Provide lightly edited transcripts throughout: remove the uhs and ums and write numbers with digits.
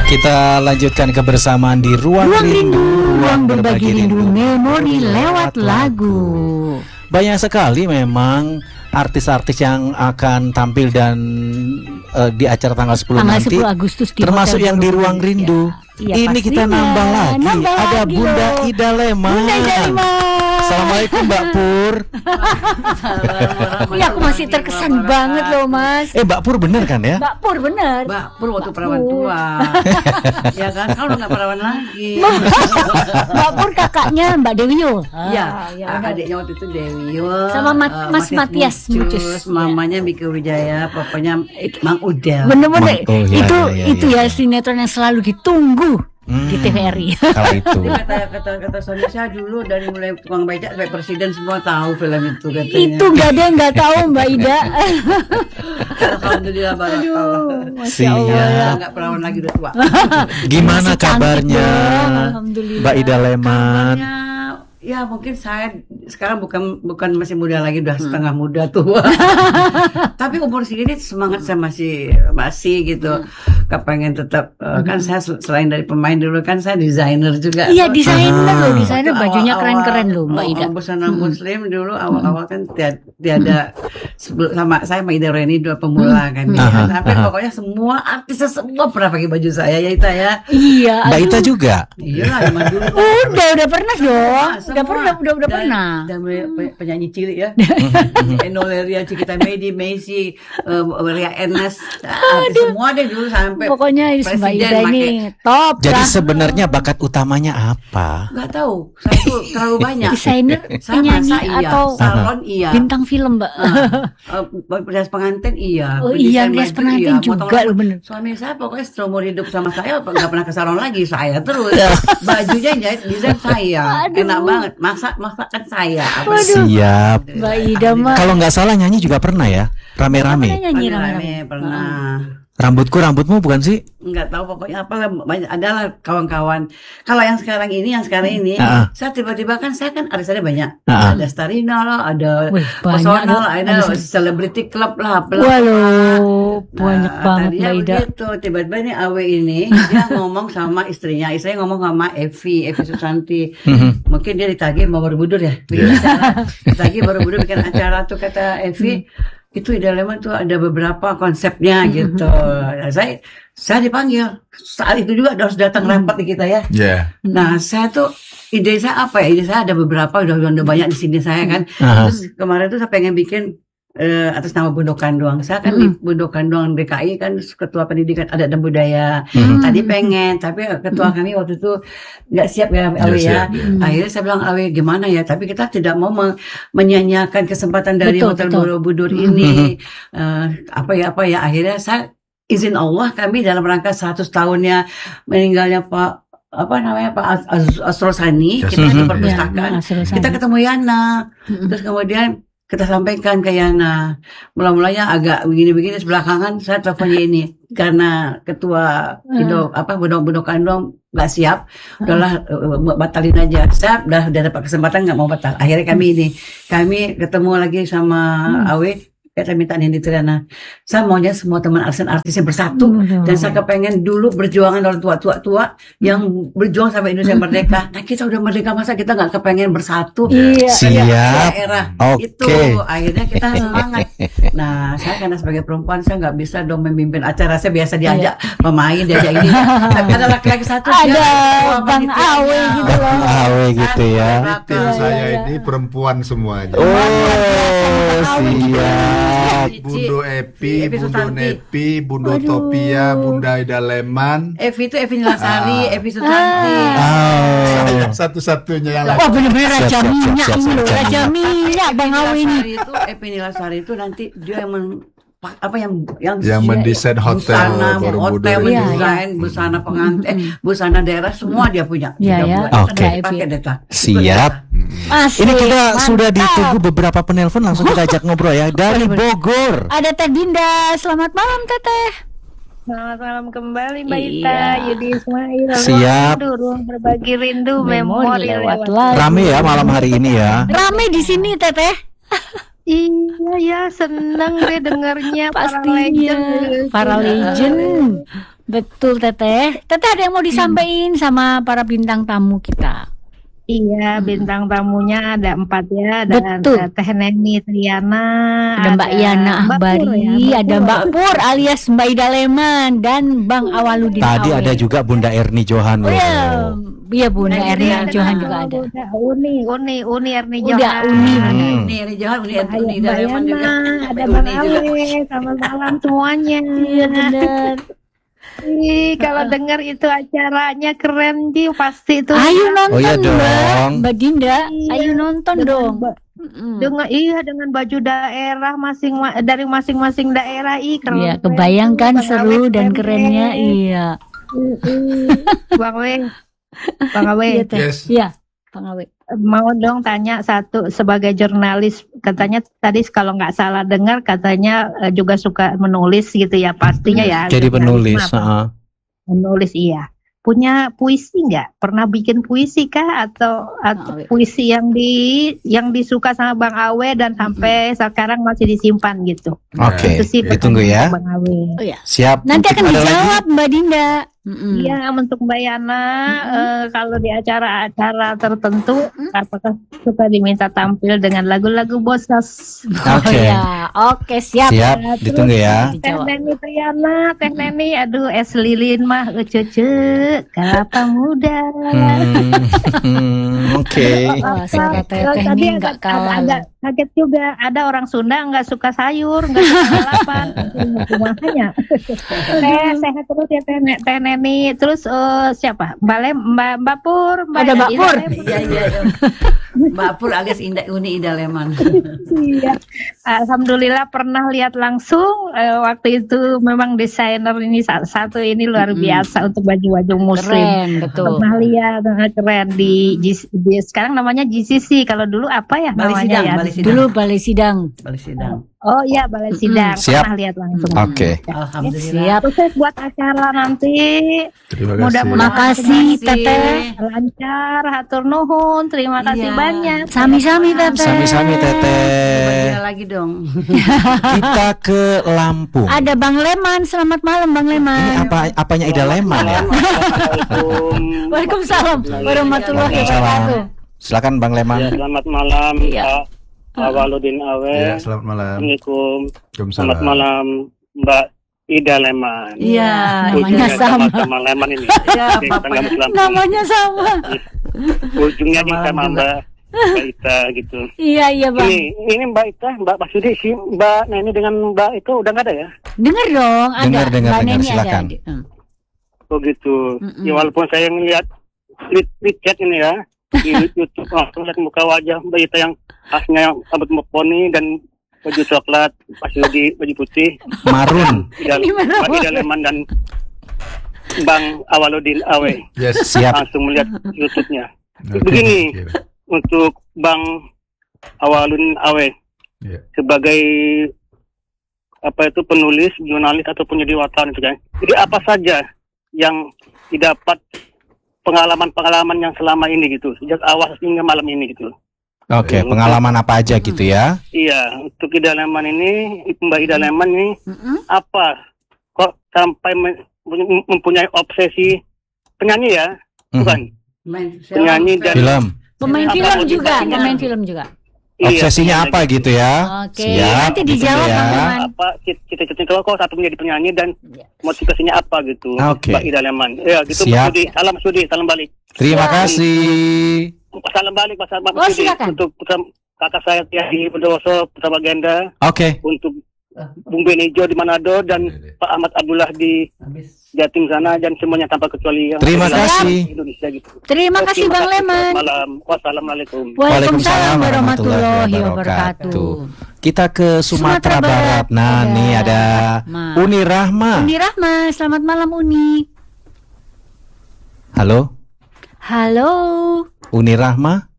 Kita lanjutkan kebersamaan di Ruang Rindu, ruang berbagi rindu memori lewat lagu. Banyak sekali memang artis-artis yang akan tampil dan di acara tanggal 10 nanti, 10 Agustus di termasuk Hotel yang di Ruang Rindu. Ya, ini kita nambah lagi. Ada Bunda Ida Leman. Assalamualaikum Mbak Pur. Iya, aku masih terkesan banget loh Mas. Mbak Pur bener kan ya? Mbak Pur bener. Mbak Pur waktu perawan tua. Ya kan, kalau nggak perawan lagi. Mbak Pur kakaknya Mbak Dewiul. Iya, adiknya waktu itu Dewiul. Sama Mas Matias Mucus. Mamanya Miki Wijaya, papanya Mang Udel. Bener-bener. Oh, iya, itu ya sinetron yang selalu ditunggu di TVRI. Kalau itu. Kata suami saya dulu dari mulai tukang becak sampai presiden semua tahu film itu katanya. Itu nggak ada yang nggak tahu Mbak Ida. Alhamdulillah barakallah. Siap. Nggak perawan lagi udah tua. Gimana Masih cantik kabarnya dong, alhamdulillah. Mbak Ida Leman? Ya mungkin saya sekarang bukan masih muda lagi, udah setengah muda tua. Tapi umur segini semangat saya masih gitu. Kepengen tetap kan saya selain dari pemain dulu kan saya desainer juga. Iya, desainer loh, desainer bajunya keren-keren loh Mbak Ida. Busana muslim dulu awal-awal kan tiada sama saya sama Ida Reni dua pemula kan. Tapi pokoknya semua artis semua pernah pakai baju saya ya Ita ya. Iya. Mbak Ita juga? Iyalah zaman dulu. Udah pernah dong. Udah pernah. Dan penyanyi cilik ya. Enoleria, Cikita Medi, Messi, Ria Ernest, semua deh dulu sampai pokoknya Mbak Ida ini top. Jadi sebenarnya bakat utamanya apa? Gak tahu, saya tuh terlalu banyak. Desainer, penyanyi atau salon iya. Bintang film Mbak. Rias pengantin iya. Oh iya, rias pengantin juga loh bener. Suami saya pokoknya seumur hidup sama saya nggak pernah ke salon lagi, saya terus. Bajunya jahit desain saya. Enak banget. Masakan saya. Siap. Mbak Ida mah. Kalau nggak salah nyanyi juga pernah ya? Rame-rame. Pernah. Rambutmu bukan sih? Enggak tahu pokoknya apa banyak adalah kawan-kawan. Kalau yang sekarang ini saya tiba-tiba kan saya kan ada banyak. Ada Starina lah, ada Pesona lah, ada Celebrity Club lah. Waduh, banyak banget Mbak Ida. Begitu, tiba-tiba nih Awe ini dia ngomong sama istrinya ngomong sama Evi Susanti. Mungkin dia ditagih mau Borobudur ya. Ditagih Borobudur bikin acara tuh kata Evi. Itu Ida Leman tuh ada beberapa konsepnya gitu. Nah, saya dipanggil saat itu juga harus datang rapat di kita ya. Nah saya tuh ide saya apa ya? Ide saya ada beberapa udah banyak di sini saya kan. Terus kemarin tuh saya pengen bikin atas nama Bundokan Doang. Saya kan di Bundokan Doang DKI kan ketua pendidikan adat dan budaya. Tadi pengen, tapi ketua kami waktu itu nggak siap ya Awe ya. Akhirnya saya bilang Awe gimana ya? Tapi kita tidak mau menyanyiakan kesempatan dari Hotel Borobudur ini. Apa ya? Akhirnya saya izin Allah kami dalam rangka 100 tahunnya meninggalnya Pak Asrul Sani, kita di perpustakaan. Kita ketemu Yana. Terus kemudian kita sampaikan ke Yana. Mula-mulanya agak begini-begini, belakangan saya teleponnya ini karena ketua Bundokan Doang nggak siap, udahlah batalin aja. Saya udah dapat kesempatan nggak mau batal. Akhirnya kami ketemu lagi sama Awe. Saya minta Nindi Triana, saya maunya semua teman artisnya bersatu dan saya kepengen dulu berjuangan orang tua yang berjuang sampai Indonesia merdeka. Nah kita udah merdeka masa kita nggak kepengen bersatu? Siap. Itu akhirnya kita semangat. Nah saya karena sebagai perempuan saya nggak bisa dong memimpin acara, saya biasa diajak pemain diajak ini. Tapi ada laki-laki satu ada Bang Awe gitu loh. Bang Awe gitu ya. Tim saya ini perempuan semuanya. Siap. Bundo Epi, Bundo Nepi, Bundo Topia, Bunda Ida Leman. Evi itu Evi Nilasari, Evi Susanti. Saya satu-satunya yang lain. Wah bener-bener Raja Minyak ini loh, Raja Minyak Bang Awe ini. Evi Nilasari itu nanti dia yang mendesain hotel Borobudur, mendesain busana pengantin, busana daerah semua dia punya. Oke. Siap. Ini kita sudah ditunggu beberapa penelpon, langsung kita ajak ngobrol ya dari Bogor. Ada Teh Dinda, selamat malam Teteh. Selamat malam kembali Mbak Ita, Yudi Ismail. Siap. Ruang berbagi rindu memori lewat lagu. Rame ya malam hari ini ya. Rame di sini Teteh. Iya ya, seneng deh dengarnya pastinya para legend. Betul Teteh. Teteh ada yang mau disampaikan sama para bintang tamu kita. Iya, bintang tamunya ada 4 ya. Ada Betul. Teh Neni Triana, Ada Mbak Yana Mbak Pur Ahbari, ya, ada Mbak Pur alias Mbak Ida Leman dan Bang Awaludin Tadi Awe. ada juga Bunda Erni Johan Oh loh. iya Bunda Nah, Erni ada Johan juga ada. Uni Erni Udah Johan. Uni. Ini Johan, Uni Mbak Daleman juga. Yana, ada Uni Bang juga. Awe, selamat malam semuanya. Iya benar. Ih, kalau dengar itu acaranya keren Ji, pasti itu. Ayo nonton Oh iya Mbak. dong. Mbak Dinda, Iya, ayo nonton dong. dengan baju daerah dari masing-masing daerah, keren. Iya, kebayangkan Bang seru Awe dan kerennya. Iya. Bang Awe, Bang Awe, Iya, Teh. Yes. Iya, Bang Awe. mau dong tanya satu sebagai jurnalis, katanya tadi kalau nggak salah dengar katanya juga suka menulis gitu ya, pastinya ya. Jadi jurnalis penulis. mah menulis iya. Punya puisi nggak? Pernah bikin puisi kah atau Awe. puisi yang disuka sama Bang Awe dan sampai sekarang masih disimpan gitu? Oke, Itu sih ditunggu pertanyaan ya. Bang Awe. Oh iya. Siap. Nanti akan Ada lagi? dijawab Mbak Dinda. Iya, untuk Mbak Yana, kalau di acara-acara tertentu, apakah suka diminta tampil dengan lagu-lagu Bosas? Oh Oke. iya, oke siap. Siap, ditunggu ya. Teh Dijawab. Neni Triana, Teh Neni, aduh es lilin mah cucu, kelapa muda. Oke. Wah, suara Teteh Tadi ini nggak kalah. agak kaget juga, ada orang Sunda nggak suka sayur, nggak suka lalapan. Makanya. Sehat terus ya Teh Neni. Terus siapa? Mbak Pur, Ada Mbak Ida Pur. Leman. Iya. Mbak Pur alias Uni Ida Leman. Iya. Alhamdulillah pernah lihat langsung, waktu itu memang desainer ini satu ini luar biasa untuk baju-baju muslim. Keren, betul. Pernah lihat keren di sekarang namanya GCC, kalau dulu apa ya Balai namanya Sidang, ya? Balai Sidang. Dulu Balai Sidang. Balai Sidang. Oh iya, Balai Sidang. Siap. Pernah lihat langsung. Oke. Alhamdulillah. Siap. Sukses buat acara nanti. Terima kasih. Mudah-mudahan Makasih Teteh. lancar, hatur nuhun, terima kasih Iya. banyak. Sami-sami Teteh. Sami-sami Teteh. Berdua lagi dong. Kita ke Lampung. Ada Bang Leman, selamat malam Bang Ini Leman. apanya Ida Leman ya? Waalaikumsalam warahmatullahi wabarakatuh. Silakan Bang Leman. Ya, selamat malam Iya. Pak Awaludin Awe. Ya, selamat malam. Assalamualaikum. Waalaikumsalam. Selamat malam Mbak Ida Leman. Iya. Namanya Ujungnya sama. sama Leman ini. Iya, Di bapaknya. tengah Lampung. Namanya sama. Ujungnya di Malam sama juga. Mbak Ita gitu. Iya Bang. Ini Mbak Ita, Mbak Masudi, si Mbak Neni dengan Mbak itu udah nggak ada ya? Dengar dong, ada. Dengar, Mbak Neni silakan. ada. Oh gitu. Mm-mm. Ya walaupun saya ngeliat di chat ini ya di YouTube, langsung lihat muka wajah Mbak Ita yang khasnya yang rambut poni dan baju coklat, Pak Yudi baju putih. Marun. Dan Ini mana, Mbak Ida Leman dan Bang Awaludin Awe Yes. Siap. langsung melihat YouTube-nya. Oke, Begini. thank you. Untuk Bang Awaludin Awe Iya. sebagai penulis, jurnalis ataupun jadi wartawan itu kan. Jadi apa saja yang didapat pengalaman-pengalaman yang selama ini gitu, sejak awal hingga malam ini gitu. Oke, pengalaman apa aja gitu ya? Iya, untuk Ida Leman ini, Mbak Ida Leman ini apa kok sampai mempunyai obsesi penyanyi ya, bukan? Penyanyi dan Film. Pemain Apa film motivasinya? juga, pemain film juga. Iya, Obsesinya penyanyi apa gitu ya? Oke, Siap, nanti gitu dijawab ya. Bang Leman. apa cita-cita kok satu menjadi penyanyi dan motivasinya apa gitu, Oke. Mbak Ida Leman. Ya gitu, Siap. Pak Sudi, salam balik. Terima kasih. Salam balik Pak Oh, Sudi silakan. untuk kakak saya Tiadi Pendoso Putra Bagenda, Oke. untuk Bung Benijo di Manado dan Pak Ahmad Abdullah di Jatim sana dan semuanya tanpa kecuali yang Terima ada di kasih. Indonesia gitu. Terima kasih Bang Leman. Malam. Wassalamualaikum. Waalaikumsalam warahmatullahi wabarakatuh. Kita ke Sumatera Barat. Nah, Ada nih ada Rahma. Uni Rahma. Uni Rahma, selamat malam Uni. Halo, Halo. Uni Rahma.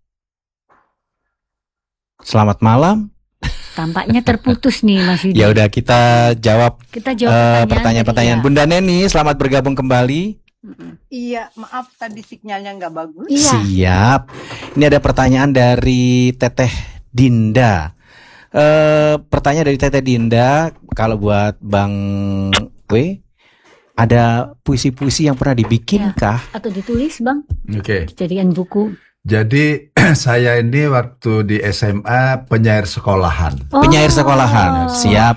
Selamat malam. Tampaknya terputus nih Mas Yudi. Ya udah kita jawab Kita jawab pertanyaan-pertanyaan. tadi, Bunda Neni, selamat bergabung kembali. Iya, maaf tadi sinyalnya nggak bagus. Iya. Siap. Ini ada pertanyaan dari Teteh Dinda. Pertanyaan dari Teteh Dinda, kalau buat Bang W, ada puisi-puisi yang pernah dibikin kah? Atau ditulis, Bang? Oke. Jadikan buku. Jadi saya ini waktu di SMA penyair sekolahan. Penyair sekolahan, siap.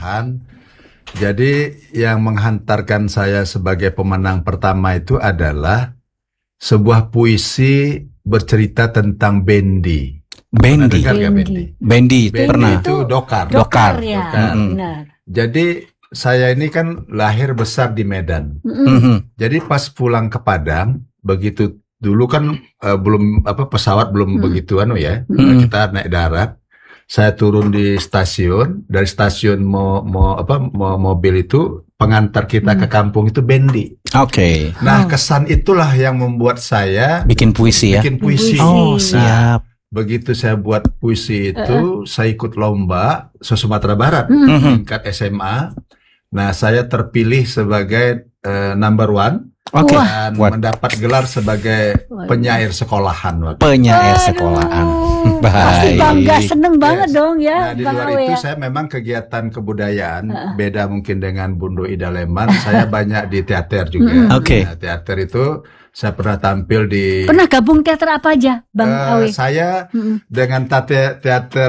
Jadi yang menghantarkan saya sebagai pemenang pertama itu adalah sebuah puisi bercerita tentang bendi. Bendi. Bendi Pernah. Itu dokar. Ya, benar. Jadi saya ini kan lahir besar di Medan. Jadi pas pulang ke Padang, begitu dulu kan belum pesawat belum begitu ya. Kita naik darat. Saya turun di stasiun, dari stasiun mobil itu pengantar kita ke kampung itu bendi. Oke. Nah, kesan itulah yang membuat saya bikin puisi ya. Bikin puisi. Oh, siap. Begitu saya buat puisi itu, saya ikut lomba se-Sumatera Barat tingkat SMA. Nah, saya terpilih sebagai number one dan mendapat gelar sebagai penyair sekolahan. Penyair sekolahan. Pasti bangga, seneng banget dong ya. Nah, di luar itu saya memang kegiatan kebudayaan beda mungkin dengan Bundo Ida Leman. Saya banyak di teater juga. Oke. Nah, teater itu saya pernah tampil di. Pernah gabung teater apa aja, Bang Awe? Saya dengan teater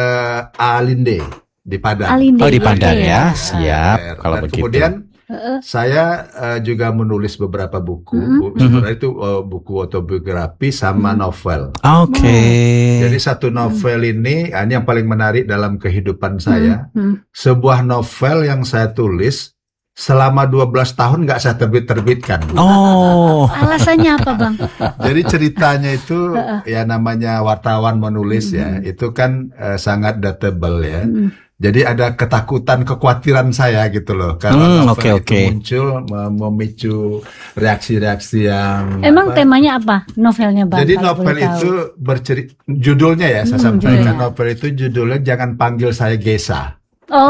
Alinde di Padang. Oh, di Padang ya, siap. Kalau Dan begitu. kemudian saya juga menulis beberapa buku. Sebenarnya itu buku autobiografi sama novel. Oke. Jadi satu novel ini yang paling menarik dalam kehidupan saya. Sebuah novel yang saya tulis selama 12 tahun nggak saya terbitkan. Oh. Alasannya apa, Bang? Jadi ceritanya itu ya namanya wartawan menulis ya, itu kan sangat dateable ya. Jadi ada ketakutan, kekhawatiran saya gitu loh. Kalau novel itu muncul memicu reaksi-reaksi yang. Emang temanya apa novelnya, Bang? Jadi novel itu judulnya ya saya sampaikan. Novel itu judulnya Jangan Panggil Saya Gesa.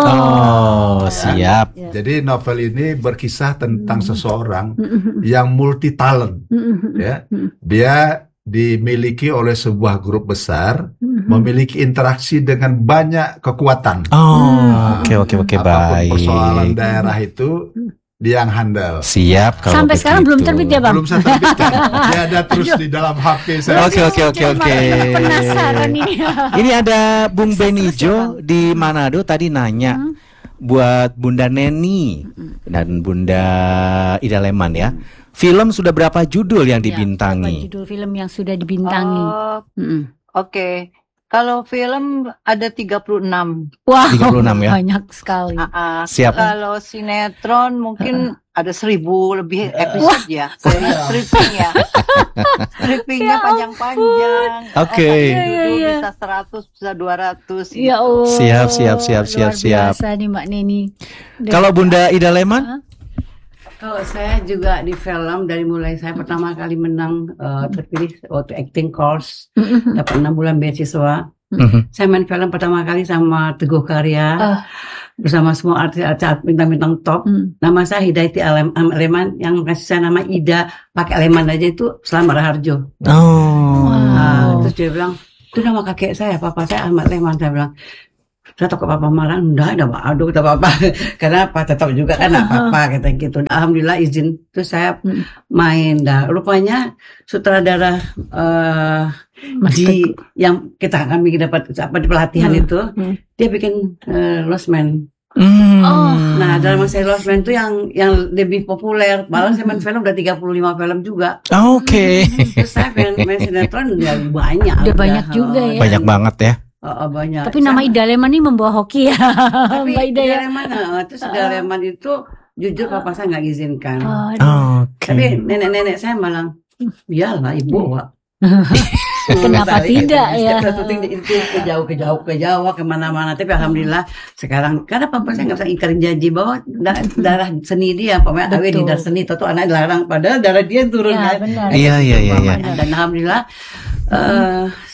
Oh, siap. Jadi novel ini berkisah tentang seseorang yang multi talent, ya. Dia dimiliki oleh sebuah grup besar, memiliki interaksi dengan banyak kekuatan. Oh, oke, apapun baik. Persoalan daerah itu dia yang handal. Siap. Kalau sampai sekarang belum terbit ya, Bang? Belum saya terbitkan. Dia ada terus di dalam HP saya. Oke. Penasaran ini. Ini ada Bung Benijo di Manado tadi nanya buat Bunda Neni dan Bunda Ida Leman ya. Film sudah berapa judul yang dibintangi? Berapa judul film yang sudah dibintangi? Oke. Kalau film ada 36. Wah, 36 ya. Banyak sekali. Siap. Kalau sinetron mungkin ada 1000 lebih episode ya. Stripping ya. Strippingnya panjang-panjang. Oke. Bisa 100, bisa 200. Ya Allah. Siap. Luar biasa nih Mbak Neni. Kalau Bunda Ida Leman? Kalau saya juga di film dari mulai saya pertama kali menang terpilih waktu acting course, dapat 6 bulan beasiswa. Saya main film pertama kali sama Teguh Karya bersama semua artis-artis bintang-bintang top. Nama saya Hidayati Leman, yang kasih saya nama Ida pakai Leman aja itu Selamat Raharjo. Terus dia bilang, itu nama kakek saya, papa saya Ahmad Leman. Saya bilang, saya takut papa marah, enggak ada aduh kata papa. Kenapa? Tetap juga kan apa-apa kata gitu. Alhamdulillah izin. Terus saya main. Dah rupanya sutradara di yang kami dapat di pelatihan itu, dia bikin Lost Man. Nah dalam saya Lost Man itu yang lebih populer. Malah saya main film udah 35 film juga. Oke. Terus saya main sinetron ya banyak. Udah banyak juga ya. Banyak banget ya. Banyak. Tapi nama Ida Leman ini membawa hoki ya. Tapi Mbak Ida ya. Terus Ida Leman itu jujur papa saya nggak izinkan. Oke. Tapi nenek-nenek saya malah, iyalah ibu Pak. Kenapa tidak ya? Kita syuting ke jauh kemana-mana. Tapi alhamdulillah sekarang karena papa saya nggak bisa ingkarin janji bahwa darah seni dia, pokoknya awe di darah seni, tuh anak dilarang padahal darah dia turun Ya, kan. benar. Iya. Dan alhamdulillah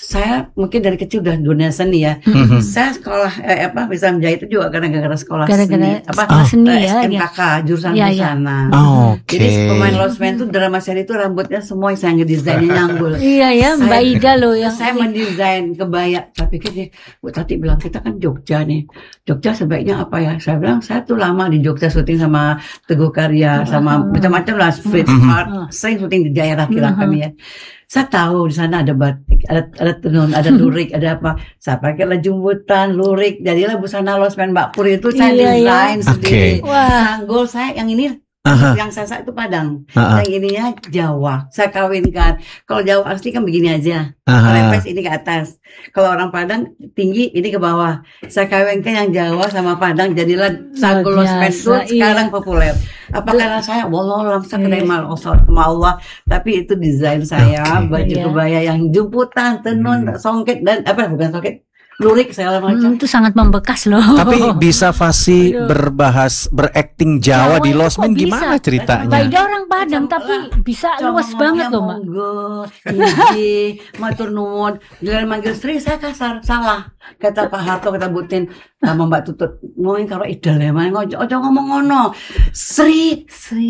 saya mungkin dari kecil udah dunia seni ya. Saya sekolah bisa menjahit itu juga gara-gara sekolah seni. Seni ya. SMKK jurusan Ya, ya. busana. Oke. Jadi pemain Lost Man itu drama seri itu rambutnya semua yang saya ngedesainnya nyanggul. Iya ya, Mbak Ida loh yang Saya mendesain kebaya. Tapi dia, Bu Tati bilang kita kan Jogja nih. Jogja sebaiknya apa ya? Saya bilang saya tuh lama di Jogja syuting sama Teguh Karya sama macam-macam lah street art. Saya syuting di daerah kira kami ya. Saya tahu di sana ada batik, ada tenun, ada lurik, ada apa. Saya pakailah jembutan, lurik, jadilah busana Lost Man Mbak Pur itu saya desain sendiri. Sanggul saya yang ini yang saya itu Padang, yang ininya Jawa. Saya kawinkan. Kalau Jawa asli kan begini aja, lepes ini ke atas. Kalau orang Padang tinggi ini ke bawah. Saya kawinkan yang Jawa sama Padang, jadilah sanggul Lost Man itu sekarang populer. Apa karena saya, wallah saya kena sama Allah, tapi itu desain saya, baju kebaya yang jemputan, tenun, songket dan bukan songket. Lurik segala macam. itu sangat membekas loh. Tapi bisa fasih berakting Jawa di Lost Man gimana ceritanya? Mbak Ida orang Padang tapi bisa luas banget loh, Mbak. Tinggi, matur nuwun. Giliran manggil Sri saya kasar, salah. Kata Pak Harto, kata Butin sama Mbak Tutut, ngomongin karo Idal ya, ojo ngomong ngono. Sri.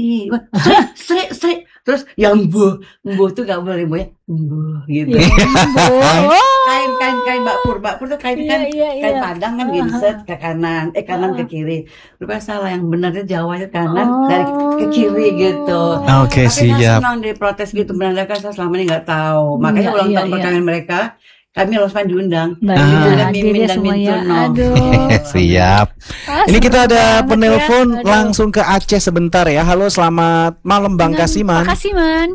Terus yang mbuh tuh gak boleh ya. Mbuh gitu. Kain Mbak Pur tuh kain Padang kan ginset ke kanan, kanan ke kiri. Rupanya salah, yang benarnya Jawa itu kanan dari ke kiri gitu. Oke, Tapi saya siap. senang diprotes gitu, menandakan saya selama ini nggak tahu. Makanya ulang tahun perkawinan mereka, kami Lost Man diundang. Mimin dan Mintuno. Siap. Ini kita ada penelpon langsung ke Aceh sebentar ya. Halo, selamat malam Bang Kasiman. Pak Kasiman.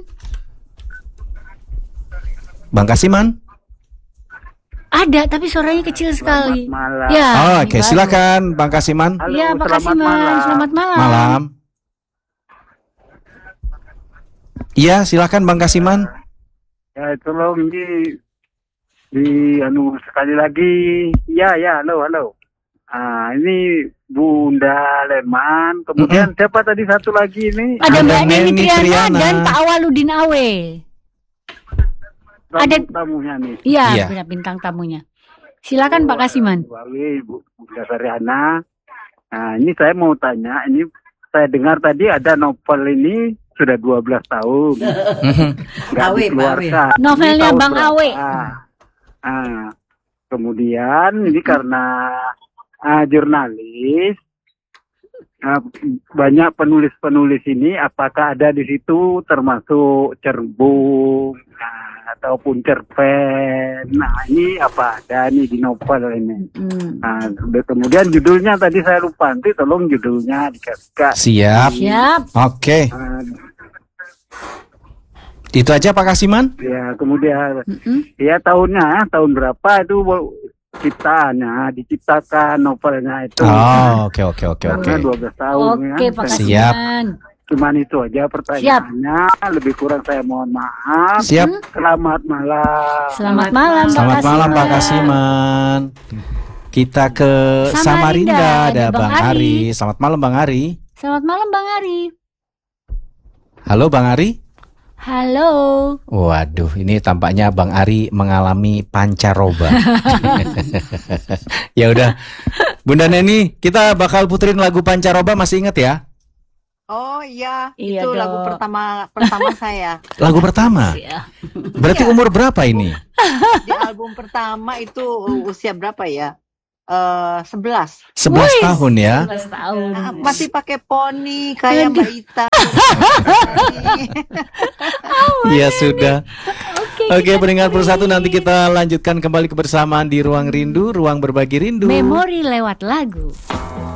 Bang Kasiman? Ada, tapi suaranya kecil sekali. Malam. Ya. Oke, silakan Bang Kasiman. Halo, Iya, Pak selamat Kasiman. malam. Selamat malam. Malam. Iya, silakan Bang Kasiman. Ya, tolong sekali lagi. Ya, halo. Ini Bunda Leman. Kemudian siapa tadi satu lagi ini? Ada Mbak Neni Neni Triana Triana. dan Pak Awaludin Awe. Ada tamunya nih. Iya, bintang tamunya. Silakan Pak Kasiman. Bunda Sariana. Nah, ini saya mau tanya, ini saya dengar tadi ada novel ini sudah 12 tahun. Nggak Awe, dikeluarkan. Novelnya Ini tahun Bang berapa? Awe. Kemudian ini karena jurnalis, banyak penulis-penulis ini, apakah ada di situ termasuk Cerbung ataupun cerpen? Nah, ini apa ada nih di novel ini? Nah, kemudian judulnya tadi saya lupa, nanti tolong judulnya dikasih. Siap. Oke. Itu aja Pak Kasiman? Ya, kemudian ya tahun berapa itu diciptakan novelnya itu. Oke. 12 tahun Oke, ya. Pak Siap. Kasiman. Cuman itu aja pertanyaannya. Lebih kurang saya mohon maaf. Siap. Selamat malam. Selamat malam, Pak Selamat malam Pak Kasiman. Kasiman. Kita ke Samarinda, ada Bang Ari. Selamat malam Bang Ari. Selamat malam Bang Ari. Halo Bang Ari. Halo. Waduh, ini tampaknya Bang Ari mengalami pancaroba. Ya udah, Bunda Neni, kita bakal puterin lagu pancaroba, masih inget ya? Oh iya, Iya itu dong. lagu pertama saya. Lagu pertama. Ya. Berarti umur berapa ini? Di album pertama itu usia berapa ya? 11. 11 tahun ya. 11 tahun. Masih pakai poni kayak Mbak Ita. Iya sudah. Oke, pendengar Persatu, nanti kita lanjutkan kembali kebersamaan di Ruang Rindu, ruang berbagi rindu. Memori lewat lagu.